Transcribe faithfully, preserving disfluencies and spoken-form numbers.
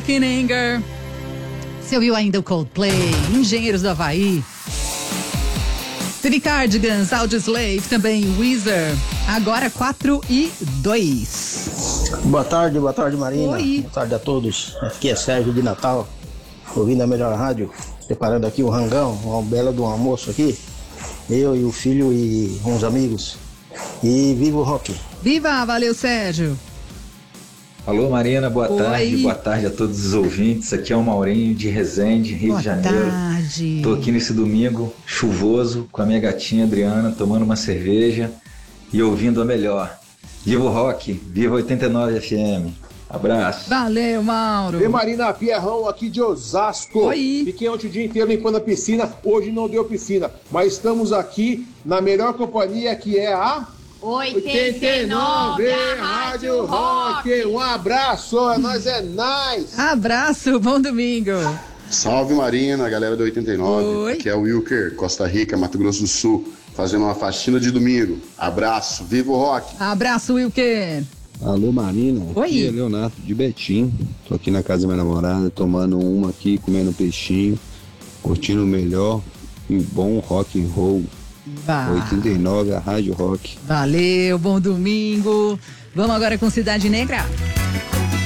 Kinninger. Você ouviu ainda o Coldplay, Engenheiros do Havaí. Teve Cardigans, Audioslave, também Weezer. Agora quatro e dois. Boa tarde, boa tarde, Marina. Oi. Boa tarde a todos. Aqui é Sérgio de Natal, ouvindo a Melhor Rádio, preparando aqui o rangão, uma bela do almoço aqui. Eu e o filho e uns amigos. E viva o rock. Viva, valeu, Sérgio. Alô, Marina, boa Oi. tarde, boa tarde a todos os ouvintes. Aqui é o Maurinho de Resende, Rio Boa de Janeiro. tarde. Tô aqui nesse domingo chuvoso com a minha gatinha Adriana, tomando uma cerveja e ouvindo a melhor. Viva o rock, viva oitenta e nove F M. Abraço. Valeu, Mauro. E Marina, Pierrão aqui de Osasco. Oi. Fiquei ontem o dia inteiro limpando a piscina, hoje não deu piscina, mas estamos aqui na melhor companhia que é a oitenta e nove Rádio Rock. Um abraço, nós é nice. Abraço, bom domingo. Salve Marina, galera do oitenta e nove. Oi. Aqui é o Wilker, Costa Rica, Mato Grosso do Sul, fazendo uma faxina de domingo. Abraço, viva o rock. Abraço, Wilker. Alô Marina, Oi. aqui é Leonardo de Betim. Tô aqui na casa da minha namorada, tomando uma aqui, comendo peixinho, curtindo o melhor e bom rock and roll. Bah. oitenta e nove, a Rádio Rock. Valeu, bom domingo. Vamos agora com Cidade Negra.